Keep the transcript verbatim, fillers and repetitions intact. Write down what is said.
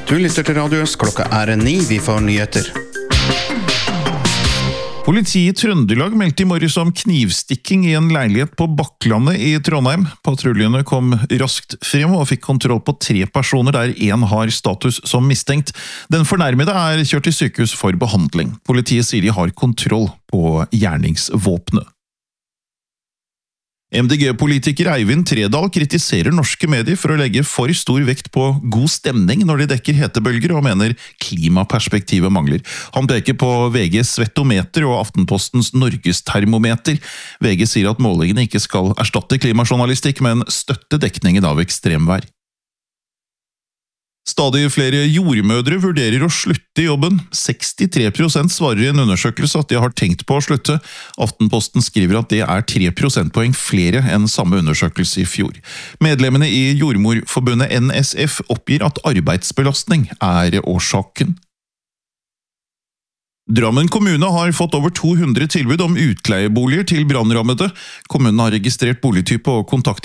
Du lytter til Radios, klokka er ni, vi får nyheter. Politiet i Trøndelag meldte i morges om knivstikking i en leilighet på Bakklandet i Trondheim. Patruljene kom raskt frem og fikk kontroll på tre personer der en har status som mistenkt. Den fornærmede er kjørt til sykehus for behandling. Politiet sier de har kontroll på gjerningsvåpenet. M D G-politiker Eivind Tredal kritiserer norske medier for å legge for stor vekt på god stemning når de dekker hetebølger, og mener klimaperspektivet mangler. Han peker på V G's Svetometer og Aftenpostens Norgestermometer. V G sier at målingene ikke skal erstatte klimajournalistikk, men støtte dekningen av ekstremvær. Stadig flere jordmødre vurderer å slutte i jobben. sekstitre prosent svarer i en undersøkelse at de har tenkt på å slutte. Aftenposten skriver at det er tre prosentpoeng flere enn samme undersøkelse i fjor. Medlemmene i Jordmorforbundet N S F oppgir at arbeidsbelastning er årsaken. Drammen kommune har fått over to hundre tilbud om utleieboliger til brannrammede. Kommunen har registrert boligtype og kontakter